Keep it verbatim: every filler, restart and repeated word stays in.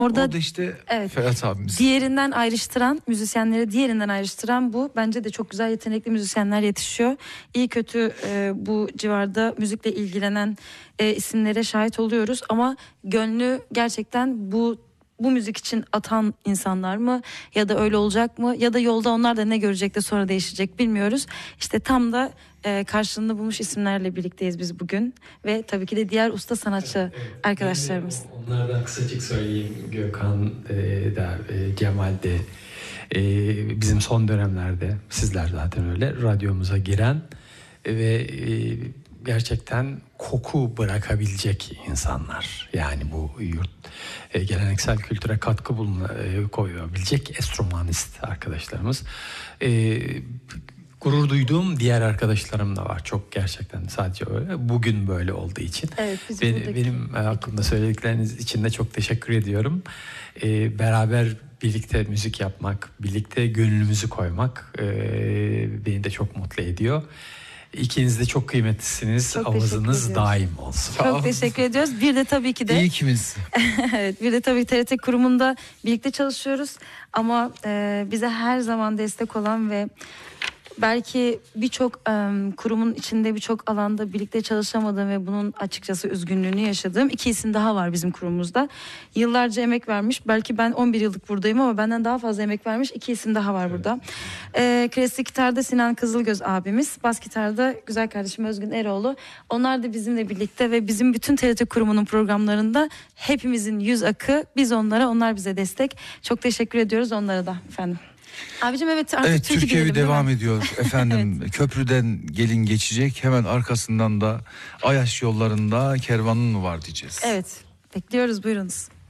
Orada, Orada işte evet, Ferhat abimiz. Diğerinden ayrıştıran, müzisyenleri diğerinden ayrıştıran bu. Bence de çok güzel yetenekli müzisyenler yetişiyor. İyi kötü e, bu civarda müzikle ilgilenen e, isimlere şahit oluyoruz. Ama gönlü gerçekten bu bu müzik için atan insanlar mı, ya da öyle olacak mı, ya da yolda onlar da ne görecek de sonra değişecek bilmiyoruz. İşte tam da e, karşılığını bulmuş isimlerle birlikteyiz biz bugün ve tabii ki de diğer usta sanatçı evet, evet. arkadaşlarımız. Onlardan kısacık söyleyeyim. Gökhan e, da e, Cemal de e, bizim son dönemlerde, sizler zaten öyle, radyomuza giren ve e, gerçekten koku bırakabilecek insanlar. Yani bu yurt e, geleneksel kültüre katkı buluna, e, koyabilecek enstrümanist arkadaşlarımız. E, gurur duyduğum diğer arkadaşlarım da var. Çok gerçekten sadece öyle. Bugün böyle olduğu için. Evet, biz benim, buradaki... benim hakkında söyledikleriniz için de çok teşekkür ediyorum. E, beraber birlikte müzik yapmak, birlikte gönlümüzü koymak e, beni de çok mutlu ediyor. İkiniz de çok kıymetlisiniz. Çok Avazınız daim olsun. Çok teşekkür ediyoruz. Bir de tabii ki de İyi ikimiz. evet, bir de tabii T R T kurumunda birlikte çalışıyoruz. Ama e, bize her zaman destek olan ve belki birçok e, kurumun içinde birçok alanda birlikte çalışamadığım ve bunun açıkçası üzgünlüğünü yaşadığım iki isim daha var bizim kurumumuzda. Yıllarca emek vermiş. Belki ben on bir yıllık buradayım ama benden daha fazla emek vermiş iki isim daha var burada. E, klasik gitarda Sinan Kızılgöz abimiz, bas gitarda güzel kardeşim Özgün Eroğlu. Onlar da bizimle birlikte ve bizim bütün T R T kurumunun programlarında hepimizin yüz akı. Biz onlara, onlar bize destek. Çok teşekkür ediyoruz onlara da efendim. Abicim evet, artık Evet, Türkiye devam ediyor efendim. Evet. Köprüden gelin geçecek, hemen arkasından da Ayaş yollarında kervanın mı var diyeceğiz. Evet, bekliyoruz, buyurunuz.